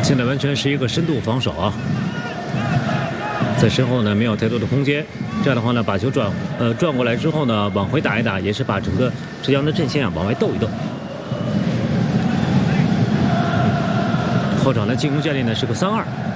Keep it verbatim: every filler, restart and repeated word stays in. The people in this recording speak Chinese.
现在完全是一个深度防守啊，在身后呢没有太多的空间。这样的话呢，把球转呃转过来之后呢，往回打一打，也是把整个浙江的阵线啊往外斗一斗。后场的进攻战略呢是个三二。